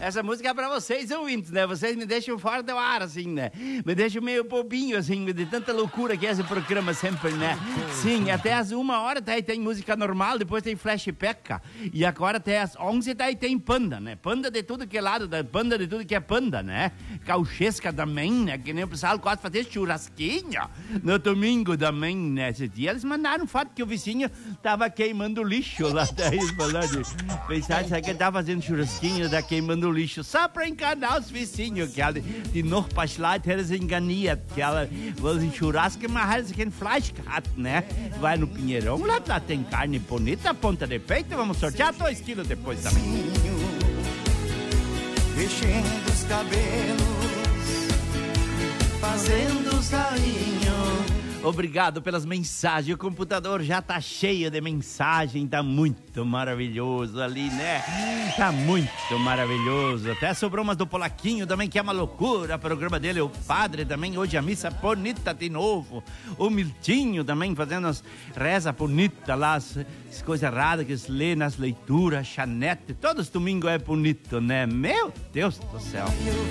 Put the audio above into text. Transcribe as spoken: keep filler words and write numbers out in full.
Essa música é pra vocês, ouvintes, né? Vocês me deixam fora do ar, assim, né? Me deixam meio bobinho, assim, de tanta loucura que é esse programa sempre, né? Sim, até às uma hora daí tem música normal, depois tem Flash Peca. E agora até às onze daí tem panda, né? Panda de tudo que é lado, panda de tudo que é panda, né? Cauchesca também, né? Que nem o pessoal gosta de fazer churrasquinho no domingo também, né? Esse dia eles mandaram foto que o vizinho tava queimando lixo lá, daí falando. Pensaram que ele tava fazendo churrasquinho, da queimando lixo, só pra enganar os vizinhos, que ela, die noch paar Leute hätten sie enganiert, que ela, wollen churrasco, mas eles querem Fleisch gehabt, né? Vai no Pinheirão, lá, lá tem carne bonita, ponta de peito, vamos sortear dois quilos depois também. Mexendo os cabelos, fazendo sainho. Obrigado pelas mensagens. O computador já tá cheio de mensagem. Tá muito maravilhoso ali, né? Tá muito maravilhoso. Até sobrou umas do Polaquinho também, que é uma loucura. O programa dele, o padre também. Hoje a missa bonita de novo. O Miltinho também fazendo as reza bonita lá, as, as coisas raras que eles lê nas leituras. Chanete. Todos os domingos é bonito, né? Meu Deus do céu.